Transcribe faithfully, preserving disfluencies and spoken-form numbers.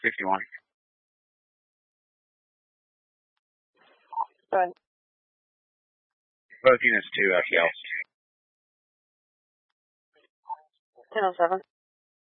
fifty-one. Go ahead. Both units to F T L. ten oh seven.